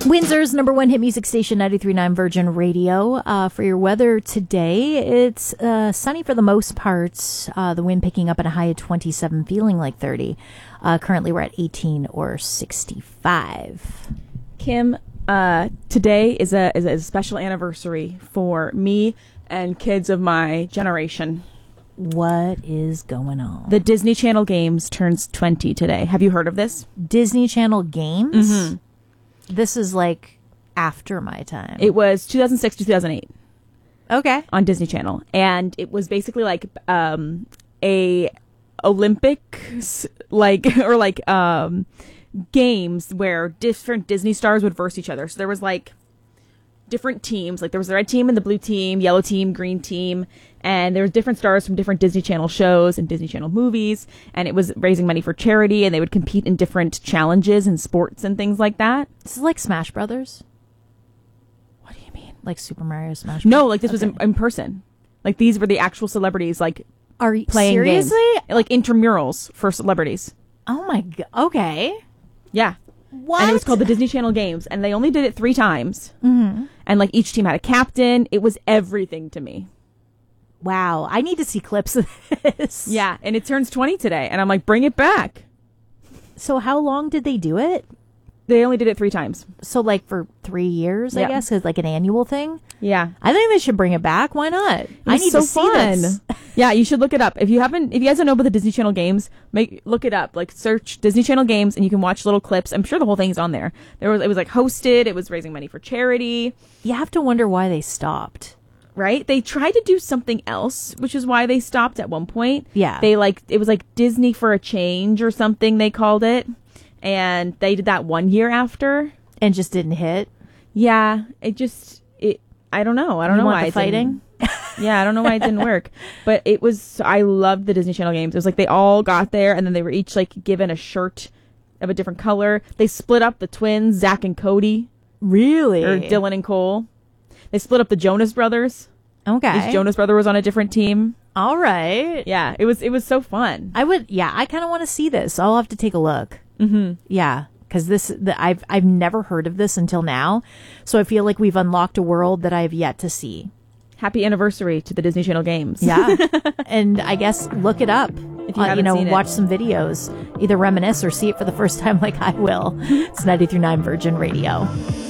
Windsor's number one hit music station, 93.9 Virgin Radio. For your weather today, it's sunny for the most part. The wind picking up at a high of 27, feeling like 30. Currently, we're at 18 or 65. Kim, today is a special anniversary for me and kids of my generation. What is going on? The Disney Channel Games turns 20 today. Have you heard of this? Disney Channel Games? Mm-hmm. This is like after my time. It was 2006 to 2008. Okay. On Disney Channel. And it was basically like a Olympics, games where different Disney stars would verse each other. So there was like different teams. Like there was the red team and the blue team, yellow team, green team. And there was different stars from different Disney Channel shows and Disney Channel movies. And it was raising money for charity. And they would compete in different challenges and sports and things like that. This is like Smash Brothers. What do you mean? Like Super Mario Smash Brothers? No, like this was in person. Like these were the actual celebrities like Are you playing seriously? games. Like intramurals for celebrities. Oh my god. Okay. Yeah. What? And it was called the Disney Channel Games. And they only did it 3 times. Mm-hmm. And like each team had a captain. It was everything to me. Wow. I need to see clips of this. Yeah. And it turns 20 today. And I'm like, bring it back. So how long did they do it? They only did it 3 times. So like for 3 years, I Yeah. guess, because like an annual thing. Yeah. I think they should bring it back. Why not? I need so to see fun. this. Yeah, you should look it up. If you guys don't know about the Disney Channel Games, look it up. Like search Disney Channel Games and you can watch little clips. I'm sure the whole thing's on there. It was like hosted, it was raising money for charity. You have to wonder why they stopped. Right? They tried to do something else, which is why they stopped at one point. Yeah. It was like Disney for a Change or something they called it. And they did that 1 year after. And just didn't hit. Yeah. I don't know. I don't know want why the it fighting. Yeah, I don't know why it didn't work. But I loved the Disney Channel Games. It was like they all got there and then they were each like given a shirt of a different color. They split up the twins, Zach and Cody. Really? Or Dylan and Cole. They split up the Jonas Brothers. Okay. Each Jonas brother was on a different team. All right. Yeah, it was so fun. I kind of want to see this. I'll have to take a look. Mm-hmm. Yeah, because I've never heard of this until now, so I feel like we've unlocked a world that I have yet to see. Happy anniversary to the Disney Channel Games. Yeah, and I guess look it up. If you haven't seen it. Watch some videos, either reminisce or see it for the first time like I will. It's 93.9 Virgin Radio.